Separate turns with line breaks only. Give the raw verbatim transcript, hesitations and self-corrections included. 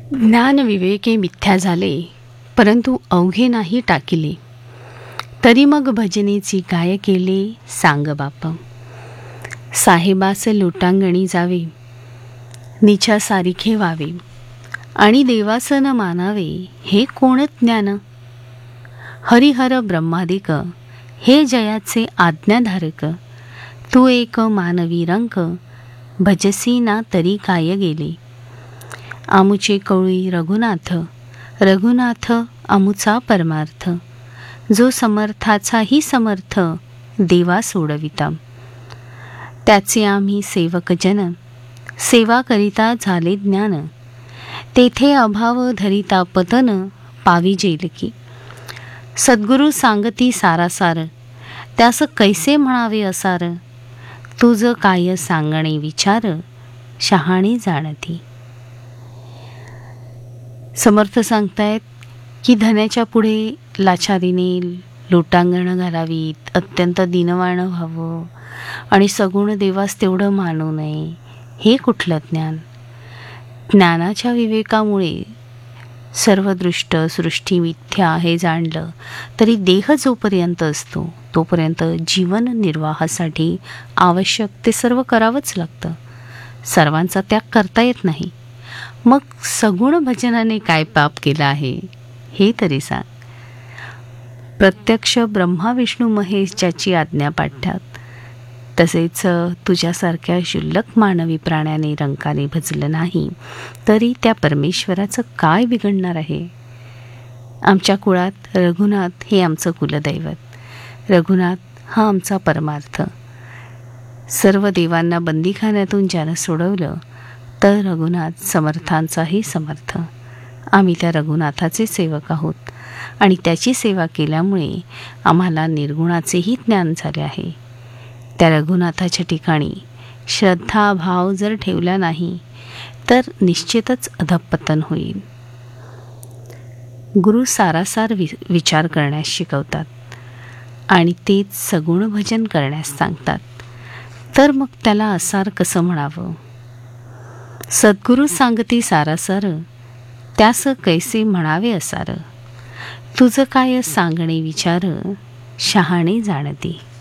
ज्ञान विवेके मिथ्या झाले, परंतु अवघे नाही टाकिले. तरी मग भजनेची काय केले, सांग बाप. साहेबास लोटांगणी जावे, निच्या सारिखे व्हावे, आणि देवास न मानावे, हे कोण ज्ञान. हरिहर ब्रह्मादिक, हे जयाचे आज्ञाधारक. तू एक मानवी रंक, भजसी ना तरी काय गेले. आमुचे कवळी रघुनाथ, रघुनाथ आमुचा परमार्थ. जो समर्थाचाही समर्थ, देवा सोडविता. त्याचे आम्ही सेवक जन, सेवा करिता झाले ज्ञान. तेथे अभाव धरिता पतन, पावी जेल की. सद्गुरु सांगती सारासार, त्यास कैसे म्हणावे असार. तुझ काय सांगणे विचार, शहाणी जाणती. समर्थ सांगतायत की धन्याच्या पुढे लाचारीने लोटांगण घालावीत, अत्यंत दिनवाण व्हावं आणि सगुण देवास तेवढं मानू नये. हे कुठलं ज्ञान. ज्ञानाच्या विवेकामुळे सर्व दृष्ट सृष्टी मिथ्या हे जाणलं तरी देह जोपर्यंत असतो तोपर्यंत जीवन निर्वाहासाठी आवश्यक ते सर्व करावंच लागतं. सर्वांचा त्याग करता येत नाही. मग सगुण भजनाने काय पाप केलं आहे, हे तरी सांग. प्रत्यक्ष ब्रह्मा विष्णू महेश ज्याची आज्ञा पाठ्यात, तसेच तुझ्यासारख्या क्षुल्लक मानवी प्राण्याने रंकाने भजलं नाही तरी त्या परमेश्वराचं काय बिघडणार आहे. आमच्या कुळात रघुनाथ हे आमचं कुलदैवत. रघुनाथ हा आमचा परमार्थ. सर्व देवांना बंदीखान्यातून ज्यानं सोडवलं, तर रघुनाथ समर्थांचाही समर्थ. आम्ही त्या रघुनाथाचे सेवक आहोत आणि त्याची सेवा केल्यामुळे आम्हाला निर्गुणाचेही ज्ञान झाले आहे. त्या रघुनाथाच्या ठिकाणी श्रद्धा भाव जर ठेवला नाही तर निश्चितच अधःपतन होईल. गुरु सारासार वि विचार करण्यास शिकवतात आणि तेच सगुण भजन करण्यास सांगतात. तर मग त्याला असार कसं म्हणावं. सद्गुरु सांगती सारासार, त्यास कैसे म्हणावे असार. तुझं काय सांगणे विचार, शहाणे जाणती.